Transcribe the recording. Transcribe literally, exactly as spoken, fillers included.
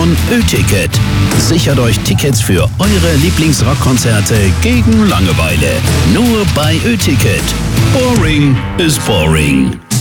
von Ö-Ticket. Sichert euch Tickets für eure Lieblingsrockkonzerte gegen Langeweile. Nur bei Ö-Ticket. Boring is boring.